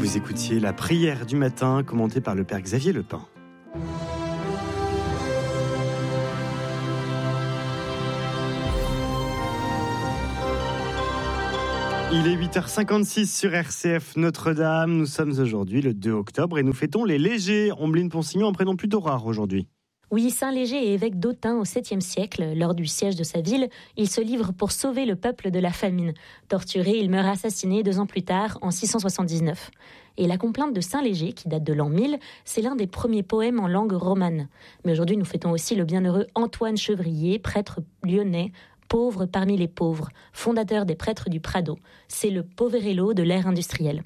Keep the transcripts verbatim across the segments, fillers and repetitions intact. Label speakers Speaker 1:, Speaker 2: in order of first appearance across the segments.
Speaker 1: Vous écoutiez la prière du matin commentée par le père Xavier Lepin. Il est huit heures cinquante-six sur R C F Notre-Dame. Nous sommes aujourd'hui le deux octobre et nous fêtons les Légers. Ombline Ponsignon, un prénom plutôt rare aujourd'hui.
Speaker 2: Oui, Saint Léger est évêque d'Autun au septième siècle. Lors du siège de sa ville, il se livre pour sauver le peuple de la famine. Torturé, il meurt assassiné deux ans plus tard, en six cent soixante-dix-neuf. Et la complainte de Saint Léger, qui date de l'an mille, c'est l'un des premiers poèmes en langue romane. Mais aujourd'hui, nous fêtons aussi le bienheureux Antoine Chevrier, prêtre lyonnais, pauvre parmi les pauvres, fondateur des prêtres du Prado. C'est le Poverello de l'ère industrielle.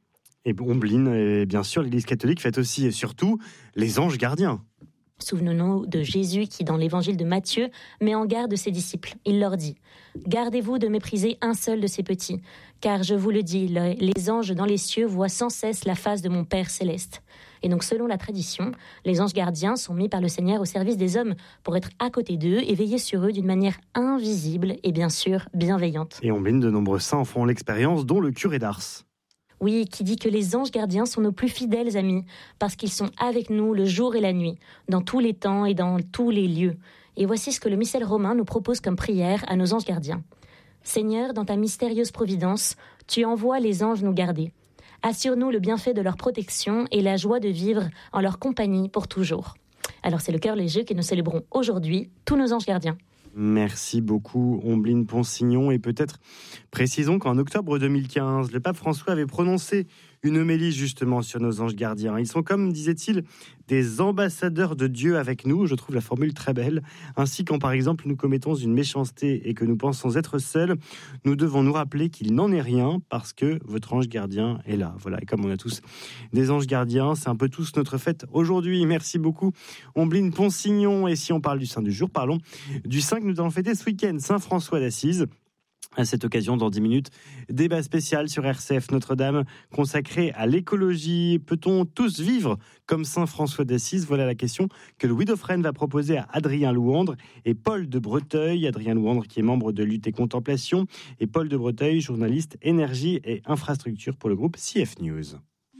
Speaker 1: Et Ombline, et bien sûr, l'Église catholique fête aussi et surtout les anges gardiens.
Speaker 2: Souvenons-nous de Jésus qui, dans l'évangile de Matthieu, met en garde ses disciples. Il leur dit « Gardez-vous de mépriser un seul de ces petits, car je vous le dis, les anges dans les cieux voient sans cesse la face de mon Père céleste. » Et donc, selon la tradition, les anges gardiens sont mis par le Seigneur au service des hommes pour être à côté d'eux et veiller sur eux d'une manière invisible et bien sûr bienveillante.
Speaker 1: Et Ombline, de nombreux saints en font l'expérience, dont le curé d'Ars.
Speaker 2: Oui, qui dit que les anges gardiens sont nos plus fidèles amis, parce qu'ils sont avec nous le jour et la nuit, dans tous les temps et dans tous les lieux. Et voici ce que le missel romain nous propose comme prière à nos anges gardiens. Seigneur, dans ta mystérieuse providence, tu envoies les anges nous garder. Assure-nous le bienfait de leur protection et la joie de vivre en leur compagnie pour toujours. Alors c'est le cœur léger que nous célébrons aujourd'hui, tous nos anges gardiens.
Speaker 1: Merci beaucoup Ombline Ponsignon, et peut-être précisons qu'en octobre deux mille quinze, le pape François avait prononcé une homélie justement sur nos anges gardiens. Ils sont comme, disait-il, des ambassadeurs de Dieu avec nous. Je trouve la formule très belle. Ainsi, quand par exemple nous commettons une méchanceté et que nous pensons être seuls, nous devons nous rappeler qu'il n'en est rien parce que votre ange gardien est là. Voilà. Et comme on a tous des anges gardiens, c'est un peu tous notre fête aujourd'hui. Merci beaucoup Ombline Ponsignon. Et si on parle du saint du jour, parlons du saint que nous allons fêter ce week-end, Saint François d'Assise. À cette occasion, dans dix minutes, débat spécial sur R C F Notre-Dame consacré à l'écologie. Peut-on tous vivre comme Saint François d'Assise ? Voilà la question que Louis Dauphren va proposer à Adrien Louandre et Paul de Breteuil. Adrien Louandre qui est membre de Lutte et Contemplation et Paul de Breteuil, journaliste énergie et infrastructure pour le groupe C F News.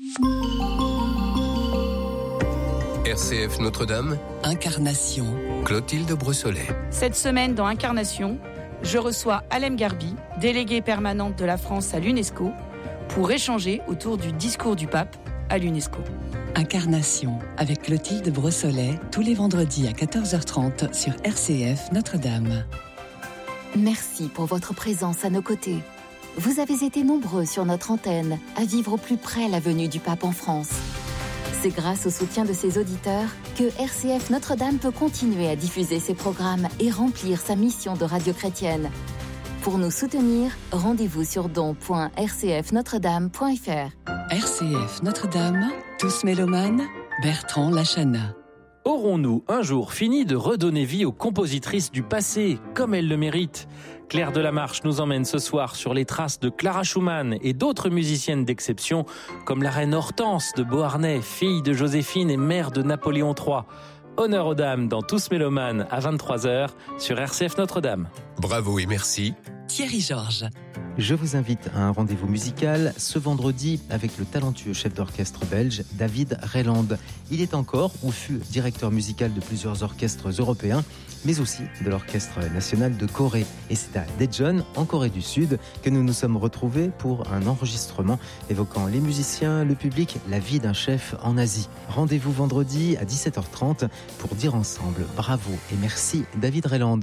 Speaker 3: R C F Notre-Dame,
Speaker 4: Incarnation.
Speaker 3: Clotilde Brossolet.
Speaker 5: Cette semaine dans Incarnation, je reçois Alem Garbi, déléguée permanente de la France à l'UNESCO, pour échanger autour du discours du pape à l'UNESCO.
Speaker 4: Incarnation avec Clotilde Brossolet, tous les vendredis à quatorze heures trente sur R C F Notre-Dame.
Speaker 6: Merci pour votre présence à nos côtés. Vous avez été nombreux sur notre antenne à vivre au plus près la venue du pape en France. C'est grâce au soutien de ses auditeurs que R C F Notre-Dame peut continuer à diffuser ses programmes et remplir sa mission de radio chrétienne. Pour nous soutenir, rendez-vous sur don point r c f notre dame point f r.
Speaker 4: R C F Notre-Dame, tous mélomanes, Bertrand Lachana.
Speaker 7: Aurons-nous un jour fini de redonner vie aux compositrices du passé, comme elles le méritent ? Claire Delamarche nous emmène ce soir sur les traces de Clara Schumann et d'autres musiciennes d'exception, comme la reine Hortense de Beauharnais, fille de Joséphine et mère de Napoléon trois. Honneur aux dames dans Tous Mélomanes à vingt-trois heures sur R C F Notre-Dame.
Speaker 3: Bravo et merci.
Speaker 4: Thierry Georges.
Speaker 8: Je vous invite à un rendez-vous musical ce vendredi avec le talentueux chef d'orchestre belge David Reland. Il est encore ou fut directeur musical de plusieurs orchestres européens, mais aussi de l'Orchestre national de Corée. Et c'est à Daejeon, en Corée du Sud, que nous nous sommes retrouvés pour un enregistrement évoquant les musiciens, le public, la vie d'un chef en Asie. Rendez-vous vendredi à dix-sept heures trente pour dire ensemble bravo et merci David Reland.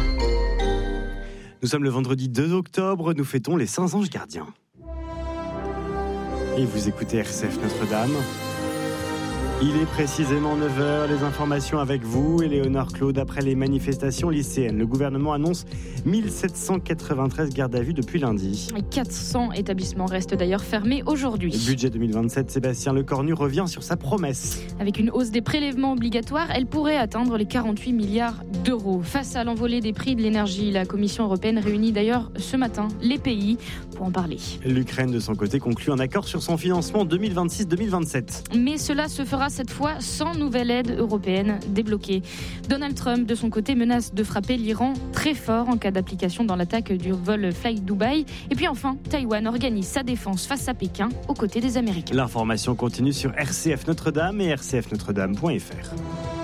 Speaker 1: Nous sommes le vendredi deux octobre, nous fêtons les Saints Anges Gardiens. Et vous écoutez R C F Notre-Dame. Il est précisément neuf heures, les informations avec vous, Éléonore Claude. Après les manifestations lycéennes, le gouvernement annonce mille sept cent quatre-vingt-treize gardes à vue depuis lundi.
Speaker 9: quatre cents établissements restent d'ailleurs fermés aujourd'hui.
Speaker 1: Le budget deux mille vingt-sept, Sébastien Lecornu revient sur sa promesse.
Speaker 9: Avec une hausse des prélèvements obligatoires, elle pourrait atteindre les quarante-huit milliards d'euros. Face à l'envolée des prix de l'énergie, la Commission européenne réunit d'ailleurs ce matin les pays pour en parler.
Speaker 1: L'Ukraine, de son côté, conclut un accord sur son financement deux mille vingt-six deux mille vingt-sept.
Speaker 9: Mais cela se fera sera cette fois sans nouvelle aide européenne débloquée. Donald Trump, de son côté, menace de frapper l'Iran très fort en cas d'application dans l'attaque du vol Fly Dubai. Et puis enfin, Taïwan organise sa défense face à Pékin aux côtés des Américains.
Speaker 1: L'information continue sur R C F Notre-Dame et r c f notre dame point f r.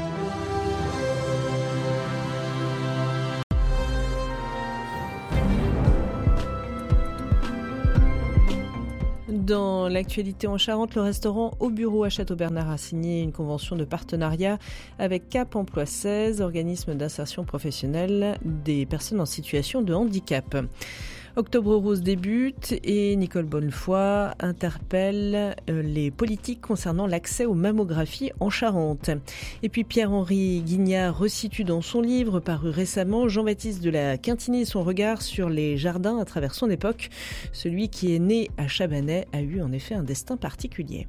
Speaker 10: Dans l'actualité en Charente, le restaurant Au Bureau à Château-Bernard a signé une convention de partenariat avec Cap Emploi seize, organisme d'insertion professionnelle des personnes en situation de handicap. Octobre Rose débute et Nicole Bonnefoy interpelle les politiques concernant l'accès aux mammographies en Charente. Et puis Pierre-Henri Guignard resitue dans son livre paru récemment Jean-Baptiste de la Quintinie son regard sur les jardins à travers son époque. Celui qui est né à Chabanais a eu en effet un destin particulier.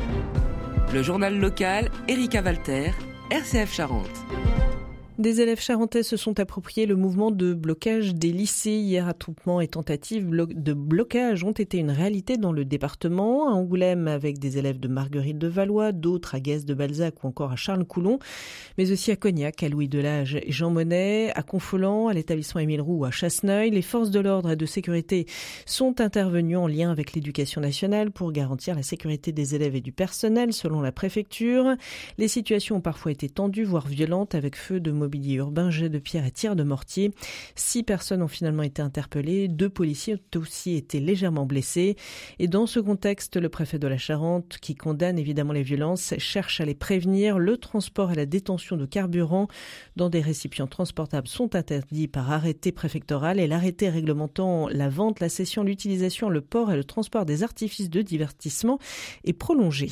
Speaker 11: Le journal local, Erika Walter, R C F Charente.
Speaker 10: Des élèves charentais se sont appropriés le mouvement de blocage des lycées. Hier, attroupements et tentatives de blocage ont été une réalité dans le département. À Angoulême, avec des élèves de Marguerite de Valois, d'autres à Guest de Balzac ou encore à Charles-Coulon, mais aussi à Cognac, à Louis-Delage et Jean Monnet, à Confolens, à l'établissement Émile Roux ou à Chasseneuil. Les forces de l'ordre et de sécurité sont intervenues en lien avec l'éducation nationale pour garantir la sécurité des élèves et du personnel, selon la préfecture. Les situations ont parfois été tendues, voire violentes, avec feu de mobilisation mobilier urbain, jet de pierre et tir de mortier. Six personnes ont finalement été interpellées. Deux policiers ont aussi été légèrement blessés. Et dans ce contexte, le préfet de la Charente, qui condamne évidemment les violences, cherche à les prévenir. Le transport et la détention de carburant dans des récipients transportables sont interdits par arrêté préfectoral et l'arrêté réglementant la vente, la cession, l'utilisation, le port et le transport des artifices de divertissement est prolongé.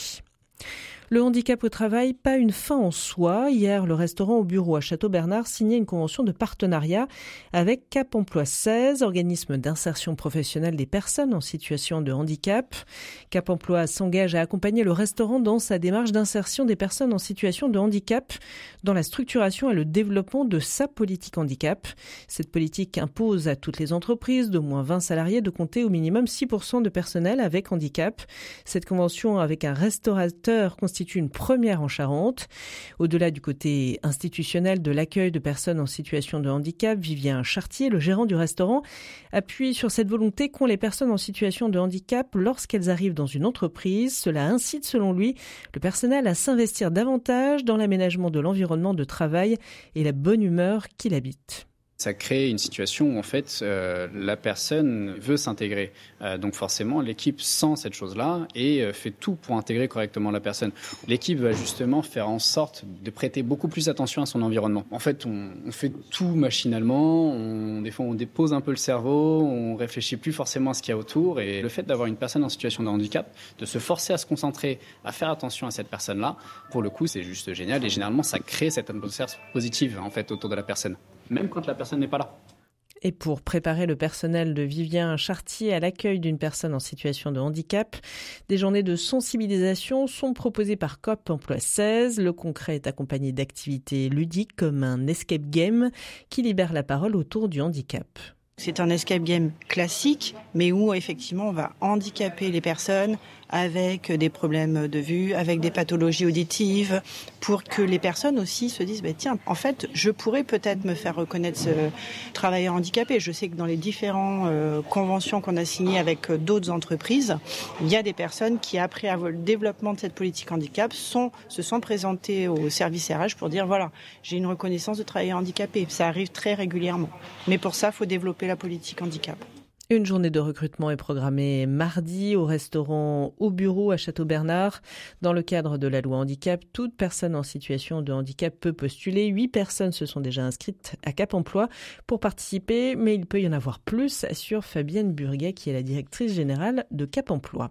Speaker 10: Le handicap au travail, pas une fin en soi. Hier, le restaurant Au Bureau à Château-Bernard signait une convention de partenariat avec Cap Emploi seize, organisme d'insertion professionnelle des personnes en situation de handicap. Cap Emploi s'engage à accompagner le restaurant dans sa démarche d'insertion des personnes en situation de handicap dans la structuration et le développement de sa politique handicap. Cette politique impose à toutes les entreprises d'au moins vingt salariés de compter au minimum six pour cent de personnel avec handicap. Cette convention avec un restaurateur constitue une première en Charente. Au-delà du côté institutionnel de l'accueil de personnes en situation de handicap, Vivien Chartier, le gérant du restaurant, appuie sur cette volonté qu'ont les personnes en situation de handicap lorsqu'elles arrivent dans une entreprise. Cela incite, selon lui, le personnel à s'investir davantage dans l'aménagement de l'environnement de travail et la bonne humeur qu'il habite.
Speaker 12: Ça crée une situation où en fait euh, la personne veut s'intégrer. Euh, donc forcément l'équipe sent cette chose-là et euh, fait tout pour intégrer correctement la personne. L'équipe va justement faire en sorte de prêter beaucoup plus attention à son environnement. En fait on, on fait tout machinalement, on, des fois on dépose un peu le cerveau, on réfléchit plus forcément à ce qu'il y a autour et le fait d'avoir une personne en situation de handicap, de se forcer à se concentrer, à faire attention à cette personne-là, pour le coup c'est juste génial et généralement ça crée cette atmosphère positive en fait autour de la personne. Même quand la personne n'est pas là.
Speaker 10: Et pour préparer le personnel de Vivien Chartier à l'accueil d'une personne en situation de handicap, des journées de sensibilisation sont proposées par Cap Emploi seize. Le concret est accompagné d'activités ludiques comme un escape game qui libère la parole autour du handicap.
Speaker 13: C'est un escape game classique, mais où effectivement on va handicaper les personnes avec des problèmes de vue, avec des pathologies auditives, pour que les personnes aussi se disent bah, « Tiens, en fait, je pourrais peut-être me faire reconnaître ce travailleur handicapé ». Je sais que dans les différentes euh, conventions qu'on a signées avec d'autres entreprises, il y a des personnes qui, après le développement de cette politique handicap, sont, se sont présentées au service R H pour dire « Voilà, j'ai une reconnaissance de travailleur handicapé ». Ça arrive très régulièrement. Mais pour ça, il faut développer la politique handicap.
Speaker 10: Une journée de recrutement est programmée mardi au restaurant Au Bureau à Château-Bernard. Dans le cadre de la loi handicap, toute personne en situation de handicap peut postuler. Huit personnes se sont déjà inscrites à Cap Emploi pour participer, mais il peut y en avoir plus, assure Fabienne Burguet, qui est la directrice générale de Cap Emploi.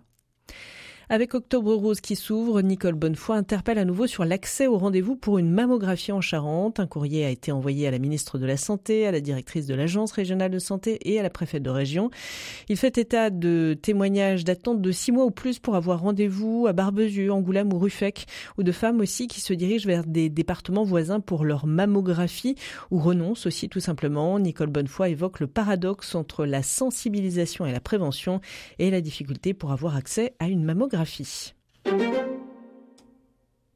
Speaker 10: Avec Octobre Rose qui s'ouvre, Nicole Bonnefoy interpelle à nouveau sur l'accès au rendez-vous pour une mammographie en Charente. Un courrier a été envoyé à la ministre de la Santé, à la directrice de l'Agence régionale de santé et à la préfète de région. Il fait état de témoignages d'attente de six mois ou plus pour avoir rendez-vous à Barbezieux, Angoulême ou Ruffec, ou de femmes aussi qui se dirigent vers des départements voisins pour leur mammographie ou renoncent aussi tout simplement. Nicole Bonnefoy évoque le paradoxe entre la sensibilisation et la prévention et la difficulté pour avoir accès à une mammographie.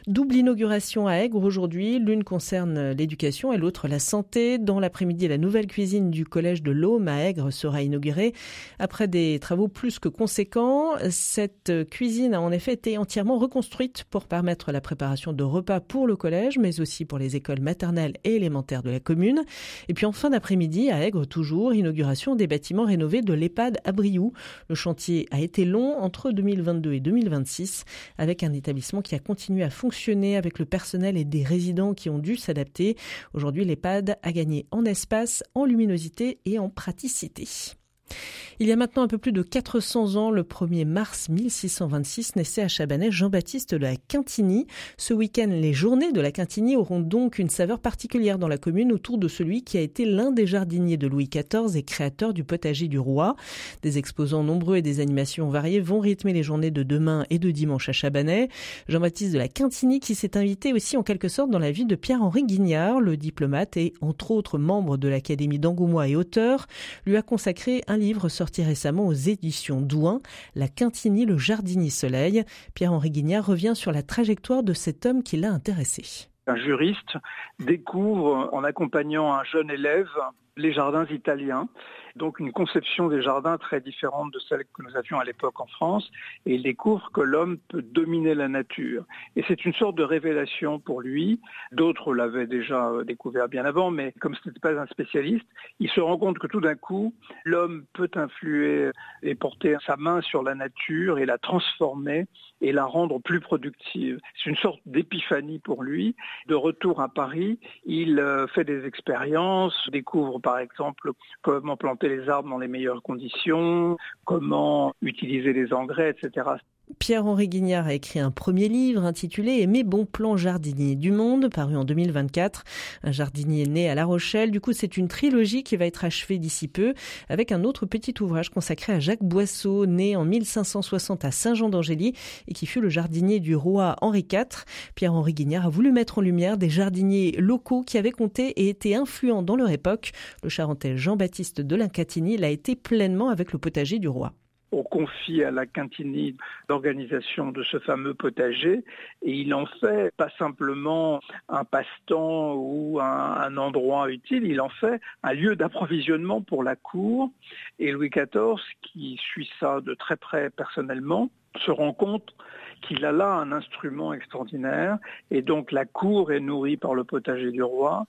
Speaker 10: Double inauguration à Aigre aujourd'hui. L'une concerne l'éducation et l'autre la santé. Dans l'après-midi, la nouvelle cuisine du collège de l'Aume à Aigre sera inaugurée. Après des travaux plus que conséquents, cette cuisine a en effet été entièrement reconstruite pour permettre la préparation de repas pour le collège, mais aussi pour les écoles maternelles et élémentaires de la commune. Et puis en fin d'après-midi, à Aigre toujours, inauguration des bâtiments rénovés de l'EHPAD à Brioude. Le chantier a été long entre deux mille vingt-deux et deux mille vingt-six, avec un établissement qui a continué à fonctionner avec le personnel et des résidents qui ont dû s'adapter. Aujourd'hui, l'EHPAD a gagné en espace, en luminosité et en praticité. Il y a maintenant un peu plus de quatre cents ans, le premier mars mille six cent vingt-six, naissait à Chabanais Jean-Baptiste de la Quintinie. Ce week-end, les journées de la Quintinie auront donc une saveur particulière dans la commune autour de celui qui a été l'un des jardiniers de Louis quatorze et créateur du potager du roi. Des exposants nombreux et des animations variées vont rythmer les journées de demain et de dimanche à Chabanais. Jean-Baptiste de la Quintinie qui s'est invité aussi en quelque sorte dans la vie de Pierre-Henri Guignard, le diplomate et entre autres membre de l'Académie d'Angoumois et auteur, lui a consacré un livre sorti récemment aux éditions Douin, La Quintinie, le jardinier soleil. Pierre-Henri Guignard revient sur la trajectoire de cet homme qui l'a intéressé.
Speaker 14: Un juriste découvre, en accompagnant un jeune élève, les jardins italiens. Donc une conception des jardins très différente de celle que nous avions à l'époque en France. Et il découvre que l'homme peut dominer la nature. Et c'est une sorte de révélation pour lui. D'autres l'avaient déjà découvert bien avant, mais comme ce n'était pas un spécialiste, il se rend compte que tout d'un coup, l'homme peut influer et porter sa main sur la nature et la transformer et la rendre plus productive. C'est une sorte d'épiphanie pour lui. De retour à Paris, il fait des expériences, découvre par exemple comment planter les arbres dans les meilleures conditions, comment utiliser les engrais, et cetera.
Speaker 10: Pierre-Henri Guignard a écrit un premier livre intitulé « Mes bons plans jardiniers du monde », paru en deux mille vingt-quatre. Un jardinier né à La Rochelle. Du coup, c'est une trilogie qui va être achevée d'ici peu, avec un autre petit ouvrage consacré à Jacques Boisseau, né en mille cinq cent soixante à Saint-Jean-d'Angély et qui fut le jardinier du roi Henri quatre. Pierre-Henri Guignard a voulu mettre en lumière des jardiniers locaux qui avaient compté et été influents dans leur époque. Le Charentais Jean-Baptiste de la Quintinie l'a été pleinement avec le potager du roi.
Speaker 14: On confie à la Quintinie l'organisation de ce fameux potager et il en fait pas simplement un passe-temps ou un, un endroit utile, il en fait un lieu d'approvisionnement pour la cour. Et Louis quatorze, qui suit ça de très près personnellement, se rend compte qu'il a là un instrument extraordinaire et donc la cour est nourrie par le potager du roi.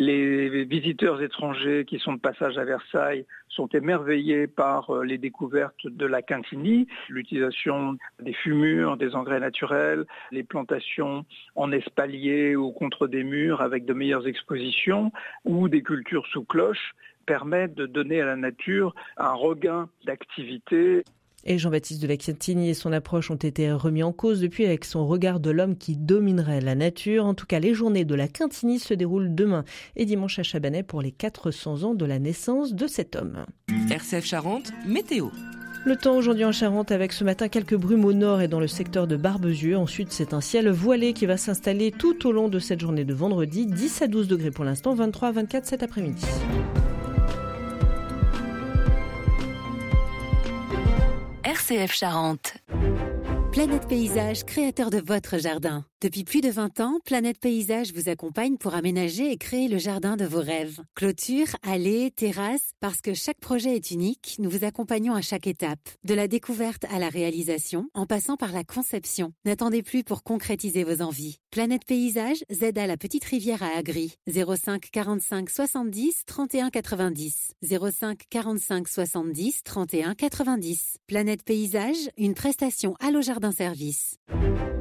Speaker 14: Les visiteurs étrangers qui sont de passage à Versailles sont émerveillés par les découvertes de la Quintinie, l'utilisation des fumures, des engrais naturels, les plantations en espalier ou contre des murs avec de meilleures expositions ou des cultures sous cloche permettent de donner à la nature un regain d'activité.
Speaker 10: Et Jean-Baptiste de la Quintinie et son approche ont été remis en cause depuis avec son regard de l'homme qui dominerait la nature. En tout cas, les journées de la Quintinie se déroulent demain et dimanche à Chabanais pour les quatre cents ans de la naissance de cet homme.
Speaker 11: R C F Charente, météo.
Speaker 10: Le temps aujourd'hui en Charente avec ce matin quelques brumes au nord et dans le secteur de Barbezieux. Ensuite, c'est un ciel voilé qui va s'installer tout au long de cette journée de vendredi. dix à douze degrés pour l'instant, vingt-trois à vingt-quatre cet après-midi.
Speaker 6: R C F Charente. Planète Paysage, créateur de votre jardin. Depuis plus de vingt ans, Planète Paysage vous accompagne pour aménager et créer le jardin de vos rêves. Clôture, allées, terrasses, parce que chaque projet est unique, nous vous accompagnons à chaque étape. De la découverte à la réalisation, en passant par la conception. N'attendez plus pour concrétiser vos envies. Planète Paysage, Z à la Petite Rivière à Agri. zéro cinq quarante-cinq soixante-dix trente et un quatre-vingt-dix. zéro cinq quarante-cinq soixante-dix trente et un quatre-vingt-dix. Planète Paysage, une prestation Allo Jardin Service.